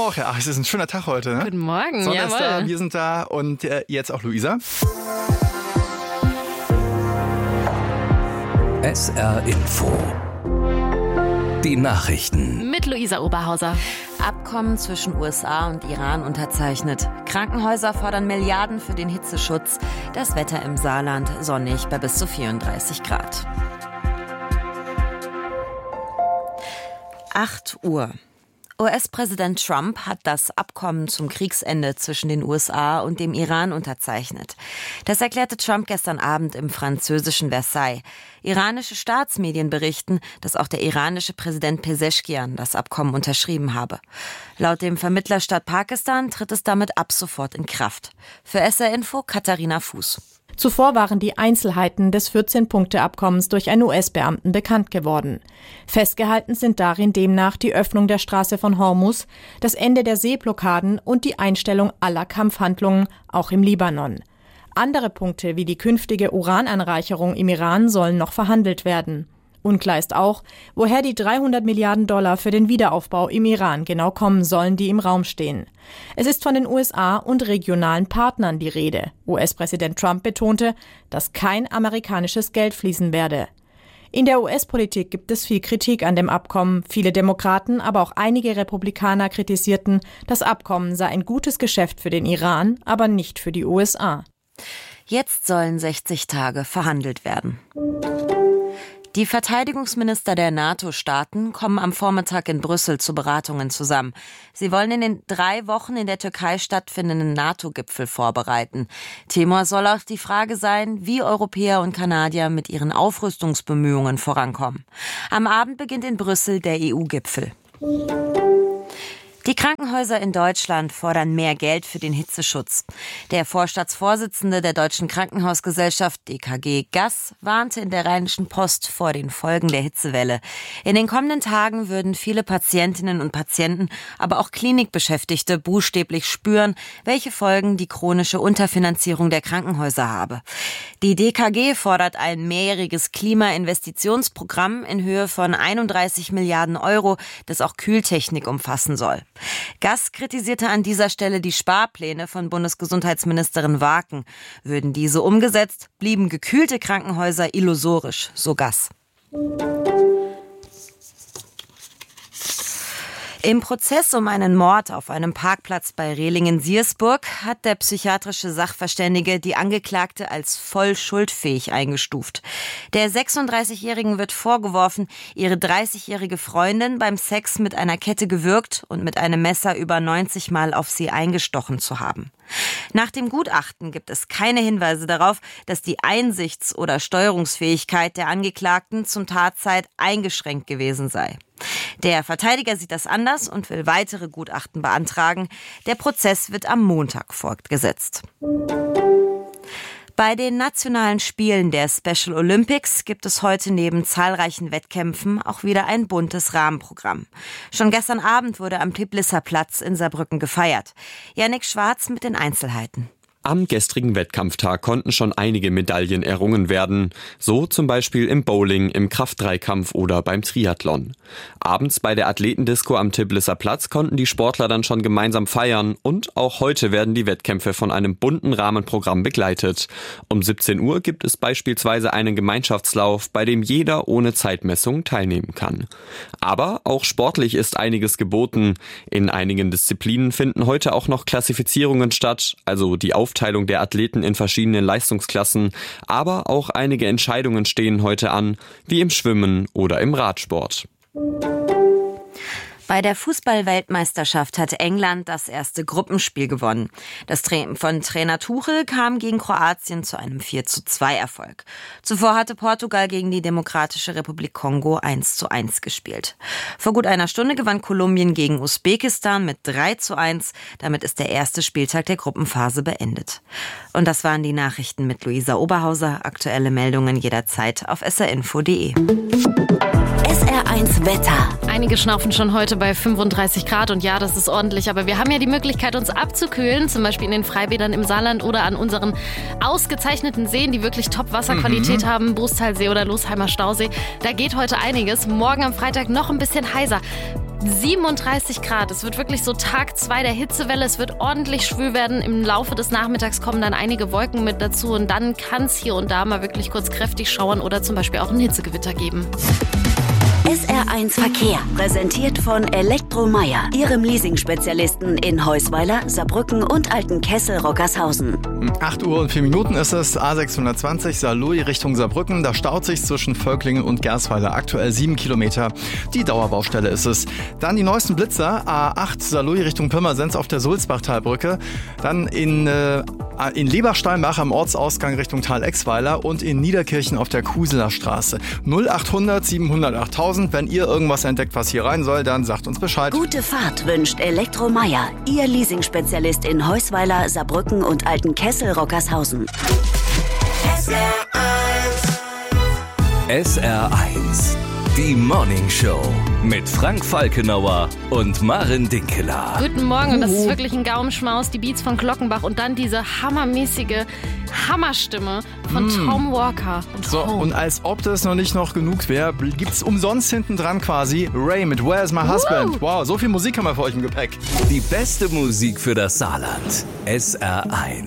auch. Ja, es ist ein schöner Tag heute. Ne? Guten Morgen. Sonne ist da, Jawohl. wir sind da und jetzt auch Luisa. SR Info. Die Nachrichten. Mit Luisa Oberhauser. Abkommen zwischen USA und Iran unterzeichnet. Krankenhäuser fordern Milliarden für den Hitzeschutz. Das Wetter im Saarland sonnig bei bis zu 34 Grad. 8 Uhr. US-Präsident Trump hat das Abkommen zum Kriegsende zwischen den USA und dem Iran unterzeichnet. Das erklärte Trump gestern Abend im französischen Versailles. Iranische Staatsmedien berichten, dass auch der iranische Präsident Pezeshkian das Abkommen unterschrieben habe. Laut dem Vermittlerstaat Pakistan tritt es damit ab sofort in Kraft. Für SR Info Katharina Fuß. Zuvor waren die Einzelheiten des 14-Punkte-Abkommens durch einen US-Beamten bekannt geworden. Festgehalten sind darin demnach die Öffnung der Straße von Hormuz, das Ende der Seeblockaden und die Einstellung aller Kampfhandlungen, auch im Libanon. Andere Punkte wie die künftige Urananreicherung im Iran sollen noch verhandelt werden. Unklar ist auch, woher die $300 Milliarden für den Wiederaufbau im Iran genau kommen sollen, die im Raum stehen. Es ist von den USA und regionalen Partnern die Rede. US-Präsident Trump betonte, dass kein amerikanisches Geld fließen werde. In der US-Politik gibt es viel Kritik an dem Abkommen. Viele Demokraten, aber auch einige Republikaner kritisierten, das Abkommen sei ein gutes Geschäft für den Iran, aber nicht für die USA. Jetzt sollen 60 Tage verhandelt werden. Die Verteidigungsminister der NATO-Staaten kommen am Vormittag in Brüssel zu Beratungen zusammen. Sie wollen in den 3 Wochen in der Türkei stattfindenden NATO-Gipfel vorbereiten. Thema soll auch die Frage sein, wie Europäer und Kanadier mit ihren Aufrüstungsbemühungen vorankommen. Am Abend beginnt in Brüssel der EU-Gipfel. Die Krankenhäuser in Deutschland fordern mehr Geld für den Hitzeschutz. Der Vorstandsvorsitzende der Deutschen Krankenhausgesellschaft DKG Gass warnte in der Rheinischen Post vor den Folgen der Hitzewelle. In den kommenden Tagen würden viele Patientinnen und Patienten, aber auch Klinikbeschäftigte buchstäblich spüren, welche Folgen die chronische Unterfinanzierung der Krankenhäuser habe. Die DKG fordert ein mehrjähriges Klimainvestitionsprogramm in Höhe von 31 Milliarden €, das auch Kühltechnik umfassen soll. Gass kritisierte an dieser Stelle die Sparpläne von Bundesgesundheitsministerin Waken. Würden diese umgesetzt, blieben gekühlte Krankenhäuser illusorisch, so Gass. Im Prozess um einen Mord auf einem Parkplatz bei Rehlingen-Siersburg hat der psychiatrische Sachverständige die Angeklagte als voll schuldfähig eingestuft. Der 36-Jährigen wird vorgeworfen, ihre 30-jährige Freundin beim Sex mit einer Kette gewürgt und mit einem Messer über 90 Mal auf sie eingestochen zu haben. Nach dem Gutachten gibt es keine Hinweise darauf, dass die Einsichts- oder Steuerungsfähigkeit der Angeklagten zum Tatzeit eingeschränkt gewesen sei. Der Verteidiger sieht das anders und will weitere Gutachten beantragen. Der Prozess wird am Montag fortgesetzt. Bei den nationalen Spielen der Special Olympics gibt es heute neben zahlreichen Wettkämpfen auch wieder ein buntes Rahmenprogramm. Schon gestern Abend wurde am Tiblisser Platz in Saarbrücken gefeiert. Jannik Schwarz mit den Einzelheiten. Am gestrigen Wettkampftag konnten schon einige Medaillen errungen werden, so zum Beispiel im Bowling, im Kraft-3-Kampf oder beim Triathlon. Abends bei der Athletendisco am Tiblisser Platz konnten die Sportler dann schon gemeinsam feiern und auch heute werden die Wettkämpfe von einem bunten Rahmenprogramm begleitet. Um 17 Uhr gibt es beispielsweise einen Gemeinschaftslauf, bei dem jeder ohne Zeitmessung teilnehmen kann. Aber auch sportlich ist einiges geboten. In einigen Disziplinen finden heute auch noch Klassifizierungen statt, also die Aufteilung der Athleten in verschiedene Leistungsklassen, aber auch einige Entscheidungen stehen heute an, wie im Schwimmen oder im Radsport. Bei der Fußball-Weltmeisterschaft hat England das erste Gruppenspiel gewonnen. Das von Trainer Tuchel kam gegen Kroatien zu einem 4:2-Erfolg. Zuvor hatte Portugal gegen die Demokratische Republik Kongo 1:1 gespielt. Vor gut einer Stunde gewann Kolumbien gegen Usbekistan mit 3:1. Damit ist der erste Spieltag der Gruppenphase beendet. Und das waren die Nachrichten mit Luisa Oberhauser. Aktuelle Meldungen jederzeit auf srinfo.de. SR1 Wetter. Einige schnaufen schon heute bei 35 Grad und ja, das ist ordentlich, aber wir haben ja die Möglichkeit, uns abzukühlen, zum Beispiel in den Freibädern im Saarland oder an unseren ausgezeichneten Seen, die wirklich Top-Wasserqualität haben, Brusttalsee oder Losheimer Stausee. Da geht heute einiges. Morgen am Freitag noch ein bisschen heißer. 37 Grad. Es wird wirklich so Tag 2 der Hitzewelle. Es wird ordentlich schwül werden. Im Laufe des Nachmittags kommen dann einige Wolken mit dazu. Und dann kann es hier und da mal wirklich kurz kräftig schauern oder zum Beispiel auch ein Hitzegewitter geben. SR1 Verkehr, präsentiert von Elektromeier, Ihrem Leasing-Spezialisten in Heusweiler, Saarbrücken und Altenkessel-Rockershausen. 8 Uhr und 4 Minuten ist es, A620 Saarlouis Richtung Saarbrücken. Da staut sich zwischen Völklingen und Gersweiler aktuell 7 Kilometer. Die Dauerbaustelle ist es. Dann die neuesten Blitzer, A8 Saarlouis Richtung Pirmasens auf der Sulzbachtalbrücke. Dann in Lebersteinbach am Ortsausgang Richtung Tal-Exweiler und in Niederkirchen auf der Kuseler Straße. 0800 700 8000. Wenn ihr irgendwas entdeckt, was hier rein soll, dann sagt uns Bescheid. Gute Fahrt wünscht Elektromeier, Ihr Leasing-Spezialist in Heusweiler, Saarbrücken und Altenkessel-Rockershausen. SR1, die Morning Show mit Frank Falkenauer und Maren Dinkeler. Guten Morgen, und das ist wirklich ein Gaumenschmaus. Die Beats von Glockenbach und dann diese hammermäßige Hammerstimme von Tom Walker. Und als ob das noch nicht genug wäre, gibt's umsonst hinten dran quasi Ray mit Where's My Husband. Wow, so viel Musik haben wir für euch im Gepäck. Die beste Musik für das Saarland. SR1.